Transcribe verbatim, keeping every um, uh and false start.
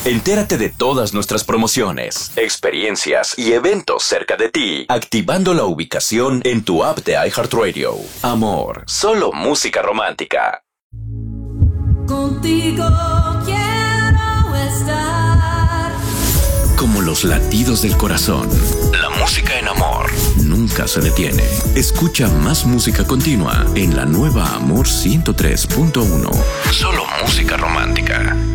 Entérate de todas nuestras promociones, experiencias y eventos cerca de ti, activando la ubicación en tu app de iHeartRadio. Amor, solo música romántica. Contigo quiero estar. Como los latidos del corazón, la música en amor nunca se detiene. Escucha más música continua en la nueva Amor ciento tres punto uno. Solo música romántica.